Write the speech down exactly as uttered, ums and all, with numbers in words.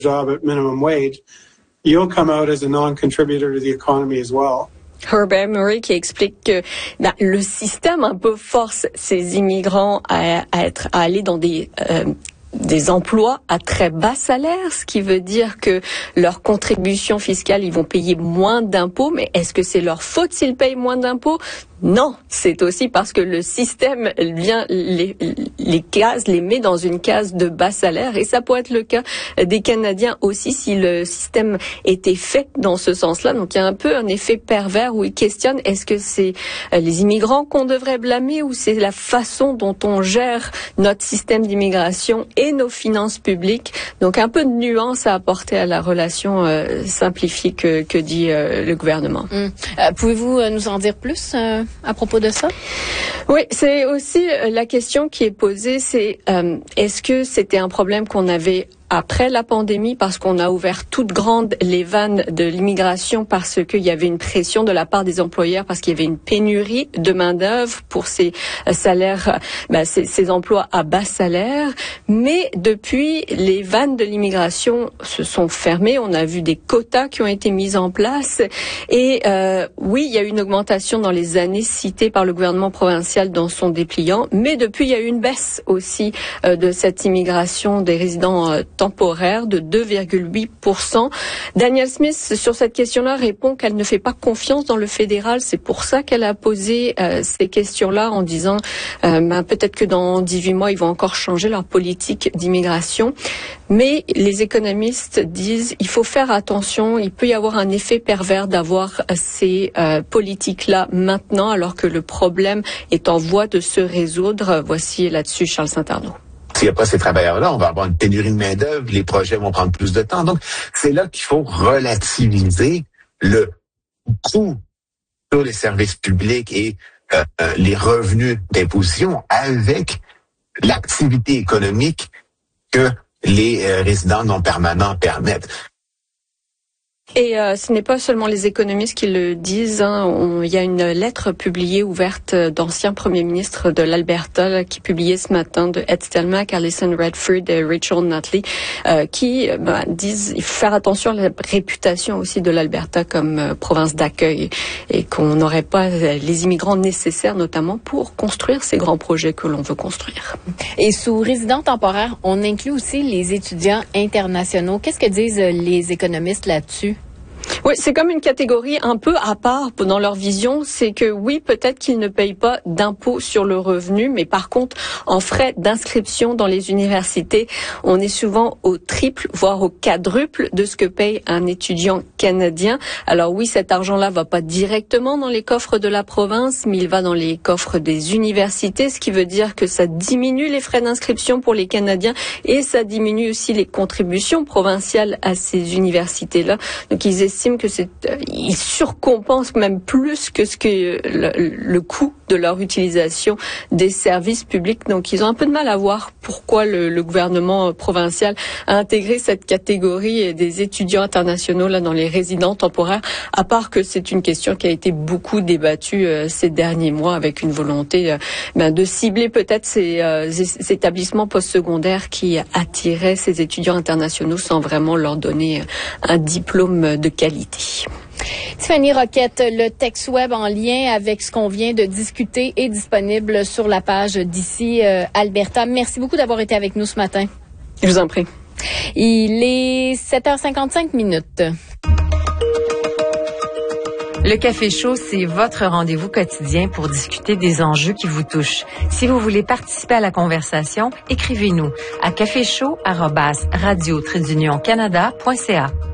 job at minimum wage, you'll come out as a non-contributor to the economy as well. Herbert Murray qui explique que ben, le système un peu force ces immigrants à, à être à aller dans des euh, des emplois à très bas salaire, ce qui veut dire que leur contribution fiscale, ils vont payer moins d'impôts, mais est-ce que c'est leur faute s'ils payent moins d'impôts? Non, c'est aussi parce que le système vient les, les cases, les met dans une case de bas salaire, et ça pourrait être le cas des Canadiens aussi si le système était fait dans ce sens-là. Donc il y a un peu un effet pervers où ils questionnent est-ce que c'est les immigrants qu'on devrait blâmer ou c'est la façon dont on gère notre système d'immigration et nos finances publiques. Donc un peu de nuance à apporter à la relation euh, simplifiée que, que dit euh, le gouvernement. Mmh. Euh, pouvez-vous euh, nous en dire plus euh... à propos de ça? Oui, c'est aussi la question qui est posée, c'est euh, est-ce que c'était un problème qu'on avait après la pandémie parce qu'on a ouvert toutes grandes les vannes de l'immigration parce qu'il y avait une pression de la part des employeurs parce qu'il y avait une pénurie de main-d'œuvre pour ces salaires, ben, ces, ces emplois à bas salaire. Mais depuis, les vannes de l'immigration se sont fermées. On a vu des quotas qui ont été mis en place. Et euh, oui, il y a eu une augmentation dans les années citées par le gouvernement provincial dans son dépliant. Mais depuis, il y a eu une baisse aussi euh, de cette immigration des résidents euh, temporaire de deux virgule huit pour cent. Danielle Smith, sur cette question-là, répond qu'elle ne fait pas confiance dans le fédéral. C'est pour ça qu'elle a posé euh, ces questions-là en disant euh, ben, peut-être que dans dix-huit mois, ils vont encore changer leur politique d'immigration. Mais les économistes disent il faut faire attention. Il peut y avoir un effet pervers d'avoir ces euh, politiques-là maintenant alors que le problème est en voie de se résoudre. Voici là-dessus Charles Saint-Arnaud. S'il n'y a pas ces travailleurs-là, on va avoir une pénurie de main-d'œuvre, les projets vont prendre plus de temps. Donc, c'est là qu'il faut relativiser le coût sur les services publics et euh, les revenus d'imposition avec l'activité économique que les euh, résidents non permanents permettent. Et euh, ce n'est pas seulement les économistes qui le disent. Hein. On, il y a une lettre publiée ouverte d'anciens premiers ministres de l'Alberta là, qui est publiée ce matin de Ed Stelmach, Alison Redford et Rachel Notley euh, qui bah, disent il faut faire attention à la réputation aussi de l'Alberta comme euh, province d'accueil et qu'on n'aurait pas les immigrants nécessaires notamment pour construire ces grands projets que l'on veut construire. Et sous résidents temporaires, on inclut aussi les étudiants internationaux. Qu'est-ce que disent les économistes là-dessus? Oui, c'est comme une catégorie un peu à part dans leur vision. C'est que oui, peut-être qu'ils ne payent pas d'impôts sur le revenu, mais par contre, en frais d'inscription dans les universités, on est souvent au triple, voire au quadruple de ce que paye un étudiant canadien. Alors oui, cet argent-là va pas directement dans les coffres de la province, mais il va dans les coffres des universités, ce qui veut dire que ça diminue les frais d'inscription pour les Canadiens et ça diminue aussi les contributions provinciales à ces universités-là. Donc ils estiment que c'est, euh, ils surcompensent même plus que ce que le, le coût de leur utilisation des services publics. Donc, ils ont un peu de mal à voir pourquoi le, le gouvernement provincial a intégré cette catégorie des étudiants internationaux là dans les résidents temporaires, à part que c'est une question qui a été beaucoup débattue euh, ces derniers mois avec une volonté euh, ben, de cibler peut-être ces, euh, ces établissements postsecondaires qui attiraient ces étudiants internationaux sans vraiment leur donner un diplôme de qualité. Tiffany Roquette, le texte web en lien avec ce qu'on vient de discuter est disponible sur la page d'ici euh, Alberta. Merci beaucoup d'avoir été avec nous ce matin. Je vous en prie. Il est sept heures cinquante-cinq minutes. Le Café Chaud, c'est votre rendez-vous quotidien pour discuter des enjeux qui vous touchent. Si vous voulez participer à la conversation, écrivez-nous à caféchaud arobase radio trait d'union canada point c a.